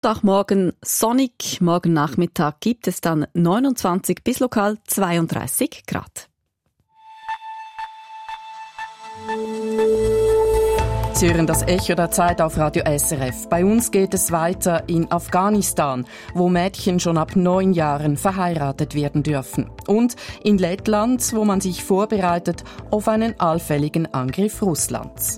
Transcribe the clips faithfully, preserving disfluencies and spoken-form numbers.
Morgen sonnig, morgen Nachmittag gibt es dann neunundzwanzig bis lokal zweiunddreißig Grad. Sie hören das Echo der Zeit auf Radio S R F. Bei uns geht es weiter in Afghanistan, wo Mädchen schon ab neun Jahren verheiratet werden dürfen. Und in Lettland, wo man sich vorbereitet auf einen allfälligen Angriff Russlands.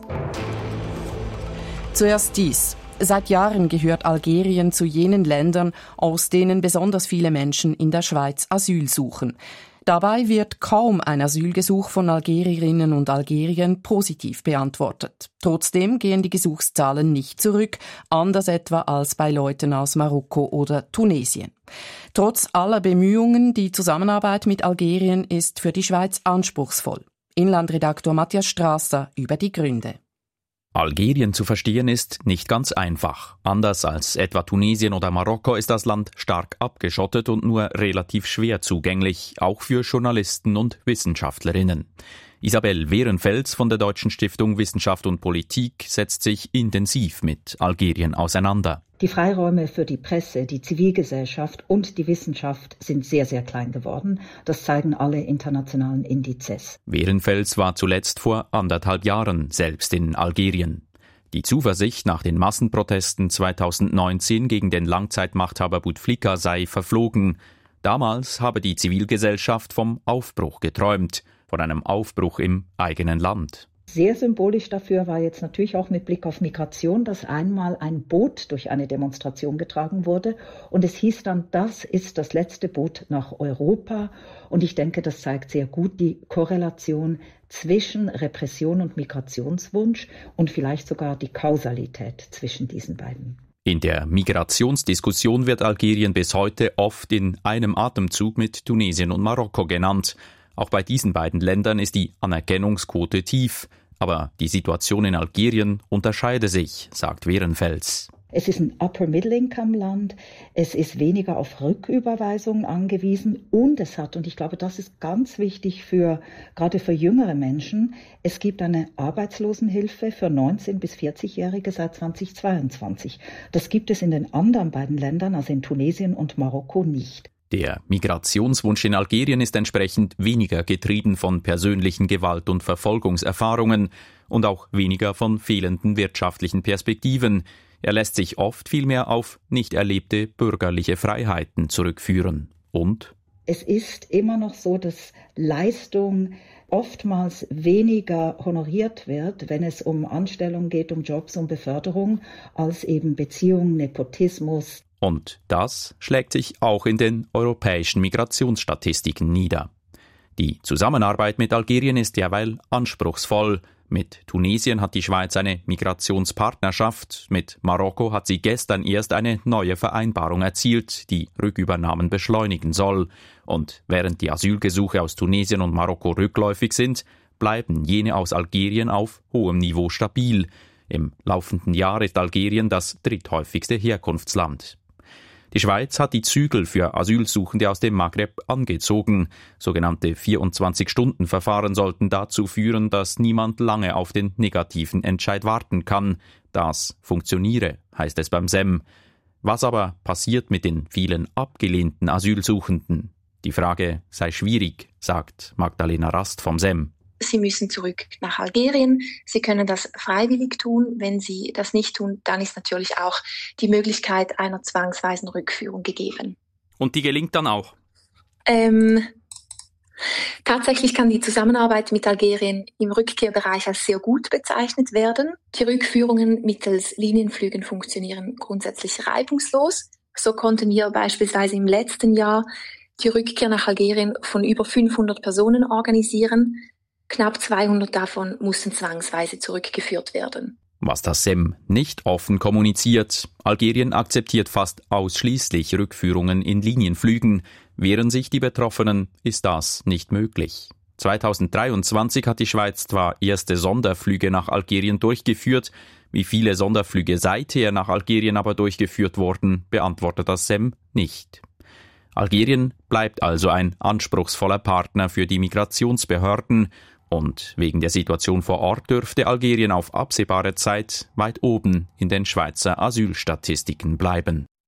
Zuerst dies. Seit Jahren gehört Algerien zu jenen Ländern, aus denen besonders viele Menschen in der Schweiz Asyl suchen. Dabei wird kaum ein Asylgesuch von Algerierinnen und Algeriern positiv beantwortet. Trotzdem gehen die Gesuchszahlen nicht zurück, anders etwa als bei Leuten aus Marokko oder Tunesien. Trotz aller Bemühungen, die Zusammenarbeit mit Algerien ist für die Schweiz anspruchsvoll. Inlandredaktor Matthias Strasser über die Gründe. Algerien zu verstehen ist nicht ganz einfach. Anders als etwa Tunesien oder Marokko ist das Land stark abgeschottet und nur relativ schwer zugänglich, auch für Journalisten und Wissenschaftlerinnen. Isabel Wehrenfels von der Deutschen Stiftung Wissenschaft und Politik setzt sich intensiv mit Algerien auseinander. Die Freiräume für die Presse, die Zivilgesellschaft und die Wissenschaft sind sehr, sehr klein geworden. Das zeigen alle internationalen Indizes. Wehrenfels war zuletzt vor anderthalb Jahren selbst in Algerien. Die Zuversicht nach den Massenprotesten zweitausendneunzehn gegen den Langzeitmachthaber Bouteflika sei verflogen. Damals habe die Zivilgesellschaft vom Aufbruch geträumt, von einem Aufbruch im eigenen Land. Sehr symbolisch dafür war jetzt natürlich auch mit Blick auf Migration, dass einmal ein Boot durch eine Demonstration getragen wurde. Und es hieß dann, das ist das letzte Boot nach Europa. Und ich denke, das zeigt sehr gut die Korrelation zwischen Repression und Migrationswunsch und vielleicht sogar die Kausalität zwischen diesen beiden. In der Migrationsdiskussion wird Algerien bis heute oft in einem Atemzug mit Tunesien und Marokko genannt. Auch bei diesen beiden Ländern ist die Anerkennungsquote tief. Aber die Situation in Algerien unterscheide sich, sagt Wehrenfels. Es ist ein Upper-Middle-Income-Land, es ist weniger auf Rücküberweisungen angewiesen und es hat, und ich glaube, das ist ganz wichtig für gerade für jüngere Menschen, es gibt eine Arbeitslosenhilfe für neunzehn- bis vierzig-Jährige seit zweitausendzweiundzwanzig. Das gibt es in den anderen beiden Ländern, also in Tunesien und Marokko, nicht. Der Migrationswunsch in Algerien ist entsprechend weniger getrieben von persönlichen Gewalt- und Verfolgungserfahrungen und auch weniger von fehlenden wirtschaftlichen Perspektiven. Er lässt sich oft vielmehr auf nicht erlebte bürgerliche Freiheiten zurückführen. Und? Es ist immer noch so, dass Leistung oftmals weniger honoriert wird, wenn es um Anstellung geht, um Jobs, um Beförderung, als eben Beziehungen, Nepotismus. Und das schlägt sich auch in den europäischen Migrationsstatistiken nieder. Die Zusammenarbeit mit Algerien ist derweil anspruchsvoll. Mit Tunesien hat die Schweiz eine Migrationspartnerschaft. Mit Marokko hat sie gestern erst eine neue Vereinbarung erzielt, die Rückübernahmen beschleunigen soll. Und während die Asylgesuche aus Tunesien und Marokko rückläufig sind, bleiben jene aus Algerien auf hohem Niveau stabil. Im laufenden Jahr ist Algerien das dritthäufigste Herkunftsland. Die Schweiz hat die Zügel für Asylsuchende aus dem Maghreb angezogen. Sogenannte vierundzwanzig-Stunden-Verfahren sollten dazu führen, dass niemand lange auf den negativen Entscheid warten kann. Das funktioniere, heißt es beim S E M. Was aber passiert mit den vielen abgelehnten Asylsuchenden? Die Frage sei schwierig, sagt Magdalena Rast vom S E M. Sie müssen zurück nach Algerien. Sie können das freiwillig tun. Wenn Sie das nicht tun, dann ist natürlich auch die Möglichkeit einer zwangsweisen Rückführung gegeben. Und die gelingt dann auch? Ähm, tatsächlich kann die Zusammenarbeit mit Algerien im Rückkehrbereich als sehr gut bezeichnet werden. Die Rückführungen mittels Linienflügen funktionieren grundsätzlich reibungslos. So konnten wir beispielsweise im letzten Jahr die Rückkehr nach Algerien von über fünfhundert Personen organisieren. Knapp zweihundert davon mussten zwangsweise zurückgeführt werden. Was das S E M nicht offen kommuniziert: Algerien akzeptiert fast ausschließlich Rückführungen in Linienflügen. Wehren sich die Betroffenen, ist das nicht möglich. zweitausenddreiundzwanzig hat die Schweiz zwar erste Sonderflüge nach Algerien durchgeführt. Wie viele Sonderflüge seither nach Algerien aber durchgeführt wurden, beantwortet das S E M nicht. Algerien bleibt also ein anspruchsvoller Partner für die Migrationsbehörden. Und wegen der Situation vor Ort dürfte Algerien auf absehbare Zeit weit oben in den Schweizer Asylstatistiken bleiben.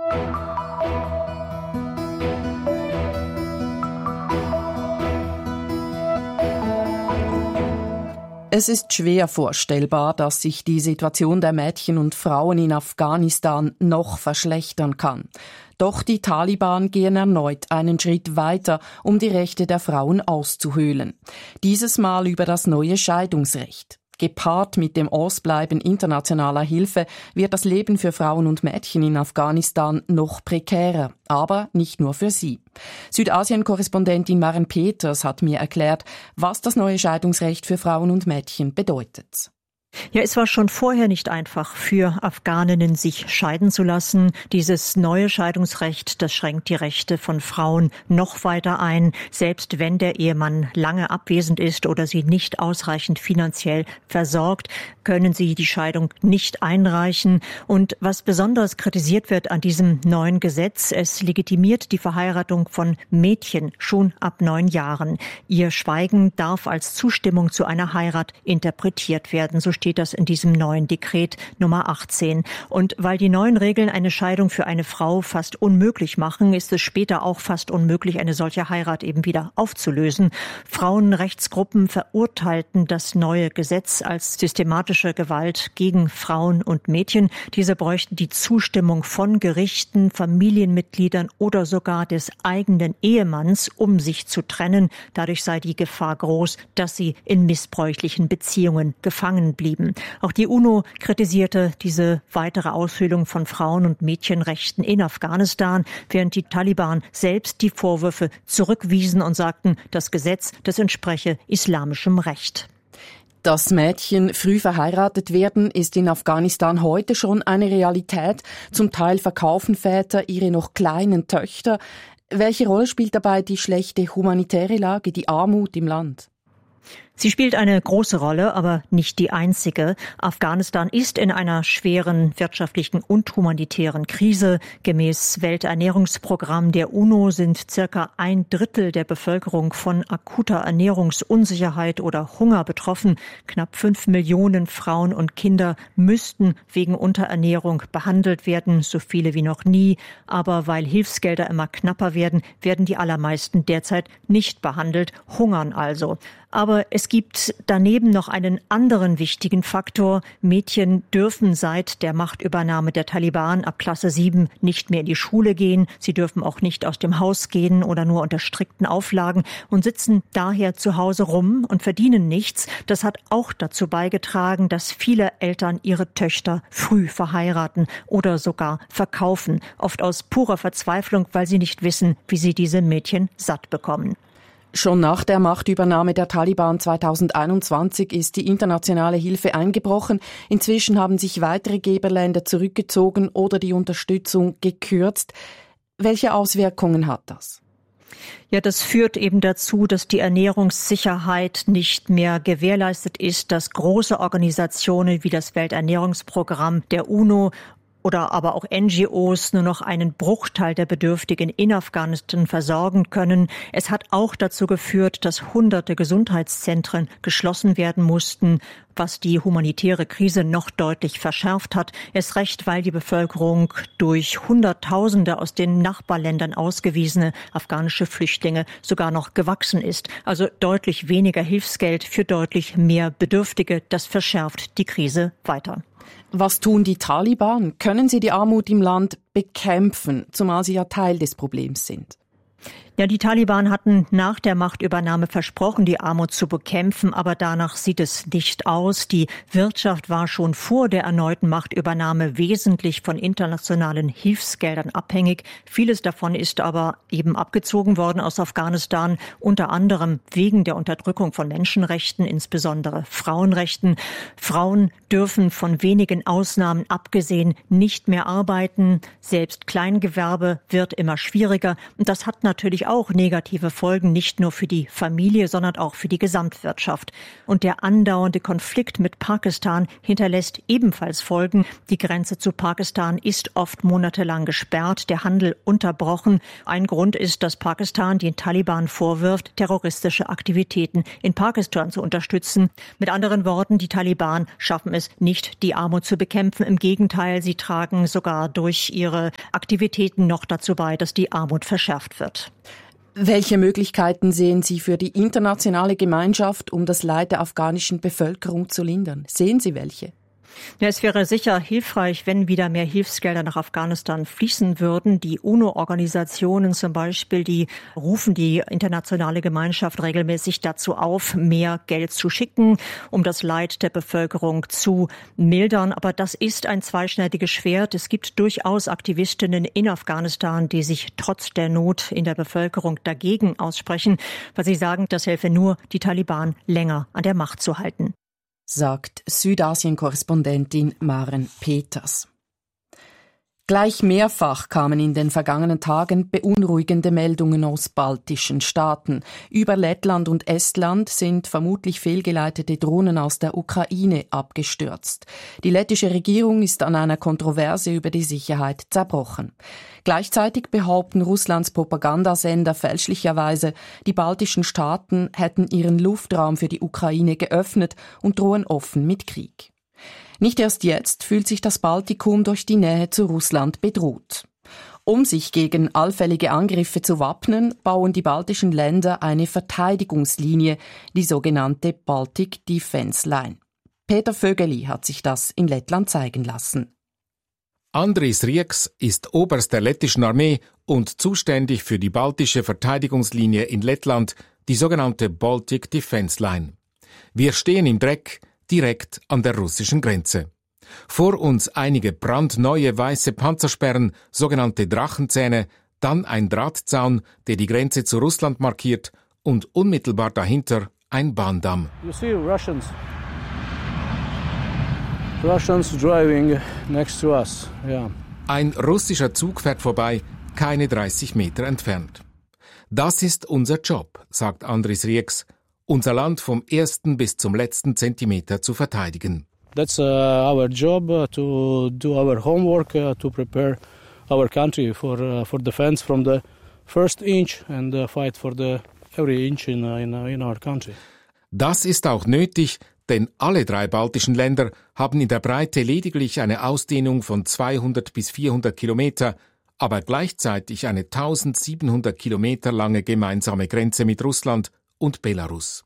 Es ist schwer vorstellbar, dass sich die Situation der Mädchen und Frauen in Afghanistan noch verschlechtern kann. Doch die Taliban gehen erneut einen Schritt weiter, um die Rechte der Frauen auszuhöhlen. Dieses Mal über das neue Scheidungsrecht. Gepaart mit dem Ausbleiben internationaler Hilfe wird das Leben für Frauen und Mädchen in Afghanistan noch prekärer, aber nicht nur für sie. Südasien-Korrespondentin Maren Peters hat mir erklärt, was das neue Scheidungsrecht für Frauen und Mädchen bedeutet. Ja, es war schon vorher nicht einfach für Afghaninnen, sich scheiden zu lassen. Dieses neue Scheidungsrecht, das schränkt die Rechte von Frauen noch weiter ein. Selbst wenn der Ehemann lange abwesend ist oder sie nicht ausreichend finanziell versorgt, können sie die Scheidung nicht einreichen. Und was besonders kritisiert wird an diesem neuen Gesetz, es legitimiert die Verheiratung von Mädchen schon ab neun Jahren. Ihr Schweigen darf als Zustimmung zu einer Heirat interpretiert werden. So steht das in diesem neuen Dekret Nummer achtzehn. Und weil die neuen Regeln eine Scheidung für eine Frau fast unmöglich machen, ist es später auch fast unmöglich, eine solche Heirat eben wieder aufzulösen. Frauenrechtsgruppen verurteilten das neue Gesetz als systematische Gewalt gegen Frauen und Mädchen. Diese bräuchten die Zustimmung von Gerichten, Familienmitgliedern oder sogar des eigenen Ehemanns, um sich zu trennen. Dadurch sei die Gefahr groß, dass sie in missbräuchlichen Beziehungen gefangen blieben. Auch die UNO kritisierte diese weitere Aushöhlung von Frauen- und Mädchenrechten in Afghanistan, während die Taliban selbst die Vorwürfe zurückwiesen und sagten, das Gesetz, das entspreche islamischem Recht. Dass Mädchen früh verheiratet werden, ist in Afghanistan heute schon eine Realität. Zum Teil verkaufen Väter ihre noch kleinen Töchter. Welche Rolle spielt dabei die schlechte humanitäre Lage, die Armut im Land? Sie spielt eine große Rolle, aber nicht die einzige. Afghanistan ist in einer schweren wirtschaftlichen und humanitären Krise. Gemäß Welternährungsprogramm der UNO sind circa ein Drittel der Bevölkerung von akuter Ernährungsunsicherheit oder Hunger betroffen. Knapp fünf Millionen Frauen und Kinder müssten wegen Unterernährung behandelt werden, so viele wie noch nie. Aber weil Hilfsgelder immer knapper werden, werden die allermeisten derzeit nicht behandelt, hungern also. Aber es gibt daneben noch einen anderen wichtigen Faktor. Mädchen dürfen seit der Machtübernahme der Taliban ab Klasse sieben nicht mehr in die Schule gehen. Sie dürfen auch nicht aus dem Haus gehen oder nur unter strikten Auflagen und sitzen daher zu Hause rum und verdienen nichts. Das hat auch dazu beigetragen, dass viele Eltern ihre Töchter früh verheiraten oder sogar verkaufen. Oft aus purer Verzweiflung, weil sie nicht wissen, wie sie diese Mädchen satt bekommen. Schon nach der Machtübernahme der Taliban zweitausendeinundzwanzig ist die internationale Hilfe eingebrochen. Inzwischen haben sich weitere Geberländer zurückgezogen oder die Unterstützung gekürzt. Welche Auswirkungen hat das? Ja, das führt eben dazu, dass die Ernährungssicherheit nicht mehr gewährleistet ist, dass große Organisationen wie das Welternährungsprogramm der UNO oder aber auch N G Os nur noch einen Bruchteil der Bedürftigen in Afghanistan versorgen können. Es hat auch dazu geführt, dass hunderte Gesundheitszentren geschlossen werden mussten, was die humanitäre Krise noch deutlich verschärft hat. Erst recht, weil die Bevölkerung durch Hunderttausende aus den Nachbarländern ausgewiesene afghanische Flüchtlinge sogar noch gewachsen ist. Also deutlich weniger Hilfsgeld für deutlich mehr Bedürftige. Das verschärft die Krise weiter. Was tun die Taliban? Können sie die Armut im Land bekämpfen, zumal sie ja Teil des Problems sind? Ja, die Taliban hatten nach der Machtübernahme versprochen, die Armut zu bekämpfen, aber danach sieht es nicht aus. Die Wirtschaft war schon vor der erneuten Machtübernahme wesentlich von internationalen Hilfsgeldern abhängig. Vieles davon ist aber eben abgezogen worden aus Afghanistan, unter anderem wegen der Unterdrückung von Menschenrechten, insbesondere Frauenrechten. Frauen dürfen von wenigen Ausnahmen abgesehen nicht mehr arbeiten. Selbst Kleingewerbe wird immer schwieriger. Und das hat natürlich auch negative Folgen, nicht nur für die Familie, sondern auch für die Gesamtwirtschaft. Und der andauernde Konflikt mit Pakistan hinterlässt ebenfalls Folgen. Die Grenze zu Pakistan ist oft monatelang gesperrt, der Handel unterbrochen. Ein Grund ist, dass Pakistan den Taliban vorwirft, terroristische Aktivitäten in Pakistan zu unterstützen. Mit anderen Worten, die Taliban schaffen es nicht, die Armut zu bekämpfen. Im Gegenteil, sie tragen sogar durch ihre Aktivitäten noch dazu bei, dass die Armut verschärft wird. Welche Möglichkeiten sehen Sie für die internationale Gemeinschaft, um das Leid der afghanischen Bevölkerung zu lindern? Sehen Sie welche? Ja, es wäre sicher hilfreich, wenn wieder mehr Hilfsgelder nach Afghanistan fließen würden. Die UNO-Organisationen zum Beispiel, die rufen die internationale Gemeinschaft regelmäßig dazu auf, mehr Geld zu schicken, um das Leid der Bevölkerung zu mildern. Aber das ist ein zweischneidiges Schwert. Es gibt durchaus Aktivistinnen in Afghanistan, die sich trotz der Not in der Bevölkerung dagegen aussprechen, weil sie sagen, das helfe nur, die Taliban länger an der Macht zu halten. Sagt Südasien-Korrespondentin Maren Peters. Gleich mehrfach kamen in den vergangenen Tagen beunruhigende Meldungen aus baltischen Staaten. Über Lettland und Estland sind vermutlich fehlgeleitete Drohnen aus der Ukraine abgestürzt. Die lettische Regierung ist an einer Kontroverse über die Sicherheit zerbrochen. Gleichzeitig behaupten Russlands Propagandasender fälschlicherweise, die baltischen Staaten hätten ihren Luftraum für die Ukraine geöffnet und drohen offen mit Krieg. Nicht erst jetzt fühlt sich das Baltikum durch die Nähe zu Russland bedroht. Um sich gegen allfällige Angriffe zu wappnen, bauen die baltischen Länder eine Verteidigungslinie, die sogenannte Baltic Defence Line. Peter Vögeli hat sich das in Lettland zeigen lassen. Andris Rieks ist Oberst der lettischen Armee und zuständig für die baltische Verteidigungslinie in Lettland, die sogenannte Baltic Defence Line. Wir stehen im Dreck, direkt an der russischen Grenze. Vor uns einige brandneue weiße Panzersperren, sogenannte Drachenzähne, dann ein Drahtzaun, der die Grenze zu Russland markiert, und unmittelbar dahinter ein Bahndamm. You see Russians. Russians driving next to us. Yeah. Ein russischer Zug fährt vorbei, keine dreißig Meter entfernt. Das ist unser Job, sagt Andris Rieks, unser Land vom ersten bis zum letzten Zentimeter zu verteidigen. That's uh, our job uh, to do our homework, uh, to prepare our country for uh, for defense from the first inch and uh, fight for the every inch in uh, in, uh, in our country. Das ist auch nötig, denn alle drei baltischen Länder haben in der Breite lediglich eine Ausdehnung von zweihundert bis vierhundert Kilometer, aber gleichzeitig eine eintausendsiebenhundert Kilometer lange gemeinsame Grenze mit Russland und Belarus.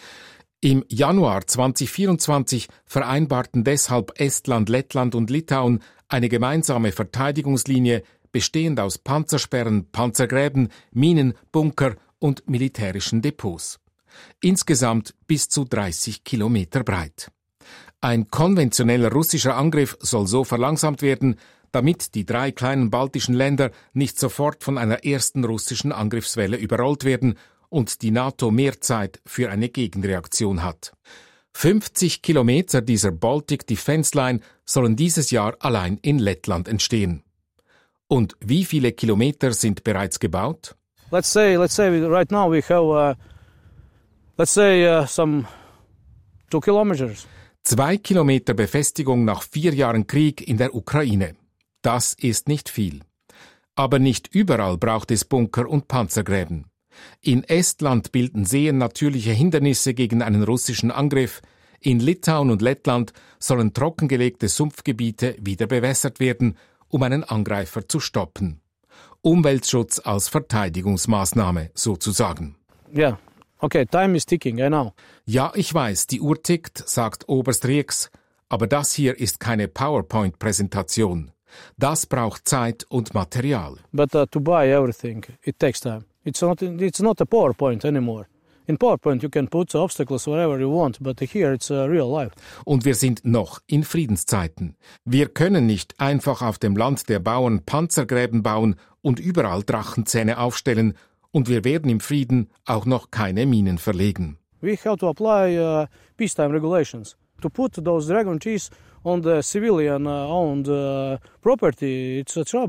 Im Januar zweitausendvierundzwanzig vereinbarten deshalb Estland, Lettland und Litauen eine gemeinsame Verteidigungslinie, bestehend aus Panzersperren, Panzergräben, Minen, Bunker und militärischen Depots. Insgesamt bis zu dreißig Kilometer breit. Ein konventioneller russischer Angriff soll so verlangsamt werden, damit die drei kleinen baltischen Länder nicht sofort von einer ersten russischen Angriffswelle überrollt werden und die NATO mehr Zeit für eine Gegenreaktion hat. fünfzig Kilometer dieser Baltic Defence Line sollen dieses Jahr allein in Lettland entstehen. Und wie viele Kilometer sind bereits gebaut? Let's say, let's say right now we have, uh, let's say uh, some two kilometers. Zwei Kilometer Befestigung nach vier Jahren Krieg in der Ukraine. Das ist nicht viel. Aber nicht überall braucht es Bunker und Panzergräben. In Estland bilden Seen natürliche Hindernisse gegen einen russischen Angriff. In Litauen und Lettland sollen trockengelegte Sumpfgebiete wieder bewässert werden, um einen Angreifer zu stoppen. Umweltschutz als Verteidigungsmaßnahme sozusagen. Yeah, okay, time is ticking, I know. Ja, ich weiß, die Uhr tickt, sagt Oberst Rieks, aber das hier ist keine PowerPoint-Präsentation. Das braucht Zeit und Material. But uh, to buy everything, it takes time. It's not, it's not a PowerPoint anymore. In PowerPoint you can put obstacles wherever you want, but here it's uh, real life. Und wir sind noch in Friedenszeiten. Wir können nicht einfach auf dem Land der Bauern Panzergräben bauen und überall Drachenzähne aufstellen, und wir werden im Frieden auch noch keine Minen verlegen. We have to apply uh, peacetime regulations. To put those dragon teeth on the civilian uh, owned uh, property, it's a trouble.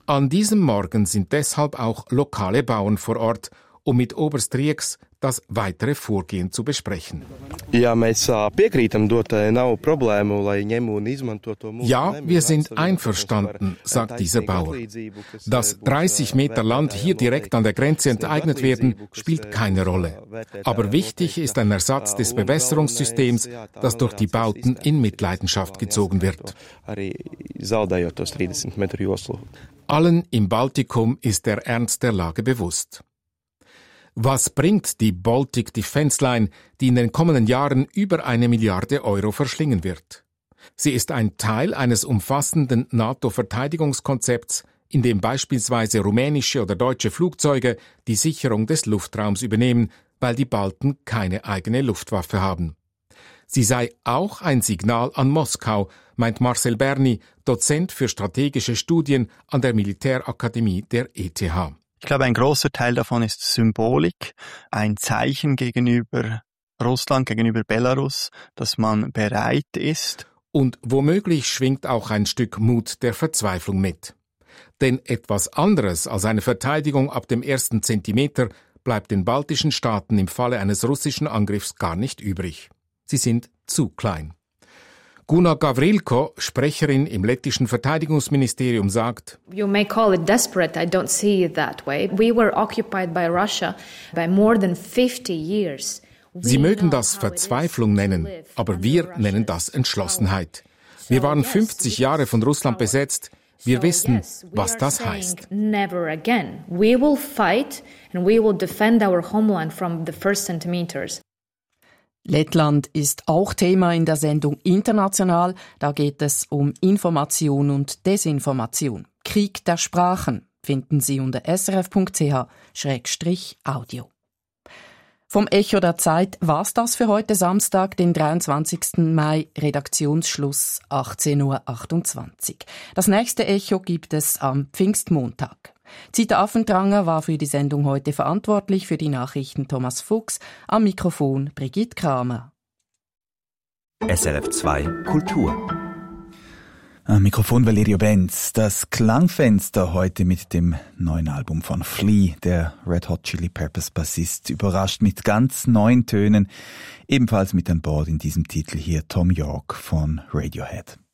An diesem Morgen sind deshalb auch lokale Bauern vor Ort, um mit Oberst Rieks das weitere Vorgehen zu besprechen. Ja, wir sind einverstanden, sagt dieser Bauer. Dass dreißig Meter Land hier direkt an der Grenze enteignet werden, spielt keine Rolle. Aber wichtig ist ein Ersatz des Bewässerungssystems, das durch die Bauten in Mitleidenschaft gezogen wird. Allen im Baltikum ist der Ernst der Lage bewusst. Was bringt die Baltic Defence Line, die in den kommenden Jahren über eine Milliarde Euro verschlingen wird? Sie ist ein Teil eines umfassenden NATO-Verteidigungskonzepts, in dem beispielsweise rumänische oder deutsche Flugzeuge die Sicherung des Luftraums übernehmen, weil die Balten keine eigene Luftwaffe haben. Sie sei auch ein Signal an Moskau, meint Marcel Berni, Dozent für strategische Studien an der Militärakademie der E T H. Ich glaube, ein großer Teil davon ist Symbolik, ein Zeichen gegenüber Russland, gegenüber Belarus, dass man bereit ist. Und womöglich schwingt auch ein Stück Mut der Verzweiflung mit. Denn etwas anderes als eine Verteidigung ab dem ersten Zentimeter bleibt den baltischen Staaten im Falle eines russischen Angriffs gar nicht übrig. Sie sind zu klein. Guna Gavrilko, Sprecherin im lettischen Verteidigungsministerium, sagt: You may call it desperate, I don't see it that way. We were occupied by Russia by more than fifty years. Sie mögen das Verzweiflung nennen, aber wir nennen das Entschlossenheit. Wir waren fünfzig Jahre von Russland besetzt. Wir wissen, was das heißt. Never again. We will fight and we will defend our homeland from the first centimeters. Lettland ist auch Thema in der Sendung International. Da geht es um Information und Desinformation. Krieg der Sprachen finden Sie unter srf punkt c h Schrägstrich Audio. Vom Echo der Zeit war's das für heute Samstag, den dreiundzwanzigsten Mai, Redaktionsschluss achtzehn Uhr achtundzwanzig. Das nächste Echo gibt es am Pfingstmontag. Zita Affentranger war für die Sendung heute verantwortlich, für die Nachrichten Thomas Fuchs, am Mikrofon Brigitte Kramer. S R F zwei Kultur. Am Mikrofon Valerio Benz. Das Klangfenster heute mit dem neuen Album von Flea. Der Red Hot Chili Peppers Bassist überrascht mit ganz neuen Tönen. Ebenfalls mit an Bord in diesem Titel hier Tom York von Radiohead.